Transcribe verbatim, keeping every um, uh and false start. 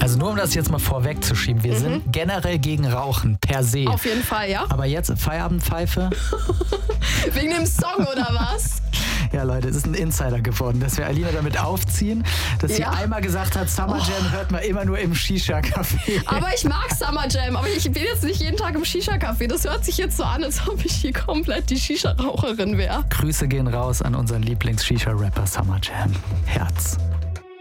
Also nur um das jetzt mal vorwegzuschieben, wir mhm. sind generell gegen Rauchen, per se. Auf jeden Fall, ja. Aber jetzt Feierabendpfeife. Wegen dem Song oder was? Ja, Leute, es ist ein Insider geworden, dass wir Alina damit aufziehen, dass ja. sie einmal gesagt hat, Summer Jam oh. hört man immer nur im Shisha-Café. Aber ich mag Summer Jam, aber ich bin jetzt nicht jeden Tag im Shisha-Café. Das hört sich jetzt so an, als ob ich hier komplett die Shisha-Raucherin wäre. Grüße gehen raus an unseren Lieblings-Shisha-Rapper Summer Jam. Herz.